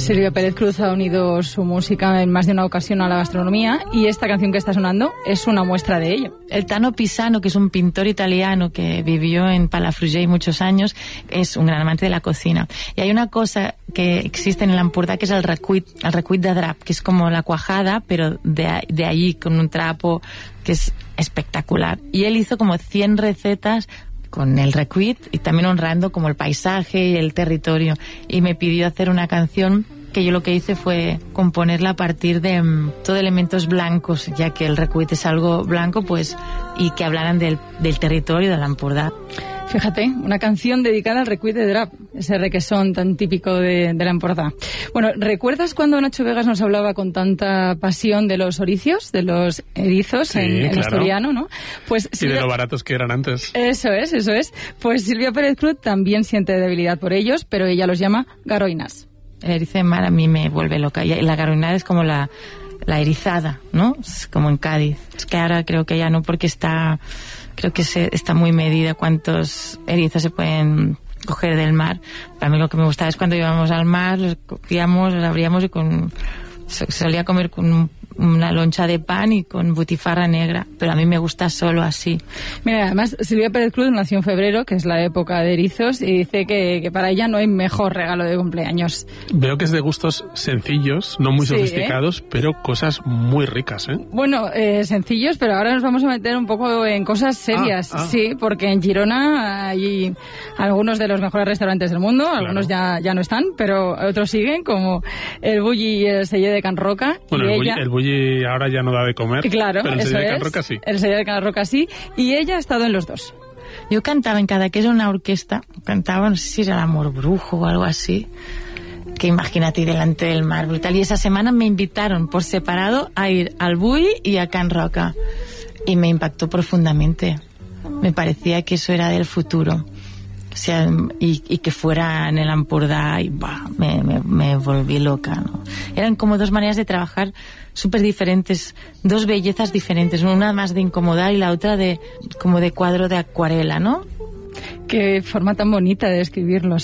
Silvia Pérez Cruz ha unido su música en más de una ocasión a la gastronomía y esta canción que está sonando es una muestra de ello. El Tano Pisano, que es un pintor italiano que vivió en Palafrugell muchos años, es un gran amante de la cocina. Y hay una cosa que existe en el Empordà que es el recuit de drap, que es como la cuajada, pero de allí con un trapo que es espectacular. Y él hizo como 100 recetas con el recuit y también honrando como el paisaje y el territorio. Y me pidió hacer una canción que yo lo que hice fue componerla a partir de todo elementos blancos, ya que el recuit es algo blanco, pues, y que hablaran del territorio de l'Empordà. Fíjate, una canción dedicada al recuit de drap, ese requesón tan típico de l'Empordà. Bueno, ¿recuerdas cuando Nacho Vegas nos hablaba con tanta pasión de los oricios, de los erizos sí, en claro. asturiano, ¿no? Pues y de lo baratos que eran antes. Eso es. Pues Silvia Pérez Cruz también siente debilidad por ellos, pero ella los llama garoinas. El erizo de mar a mí me vuelve loca. Y la garoinada es como la erizada, ¿no? Es como en Cádiz. Es que ahora creo que ya no, porque está muy medida cuántos erizos se pueden coger del mar. Para mí lo que me gustaba es cuando íbamos al mar, los cogíamos, los abríamos y solía comer con una loncha de pan y con butifarra negra, pero a mí me gusta solo así. Mira, además Silvia Pérez Cruz nació en febrero, que es la época de erizos, y dice que para ella no hay mejor regalo de cumpleaños. Veo que es de gustos sencillos, no muy sofisticados, pero cosas muy ricas, ¿eh? Bueno, sencillos, pero ahora nos vamos a meter un poco en cosas serias. Sí, porque en Girona hay algunos de los mejores restaurantes del mundo, algunos ya no están, pero otros siguen, como el Bulli y el Celler de Can Roca. Bueno, el Bulli ahora ya no da de comer, claro, pero el Celler de Can Roca sí. El Celler de Can Roca sí, y ella ha estado en los dos. Yo cantaba en cada que era una orquesta, cantaba, no sé si era el Amor Brujo o algo así, que imagínate delante del mar, brutal. Y esa semana me invitaron por separado a ir al Bulli y a Can Roca, y me impactó profundamente. Me parecía que eso era del futuro. O sea, y que fuera en el Empordà, y me volví loca, ¿no? Eran como dos maneras de trabajar súper diferentes, dos bellezas diferentes, una más de incomodar y la otra como de cuadro de acuarela, ¿no? Qué forma tan bonita de escribirlos.